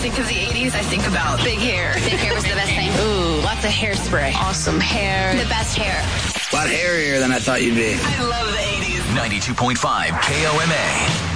think of the 80s, I think about big hair. Big hair was the best thing. Ooh, lots of hairspray. Awesome hair. The best hair. A lot hairier than I thought you'd be. I love the 80s. 92.5 KOMA.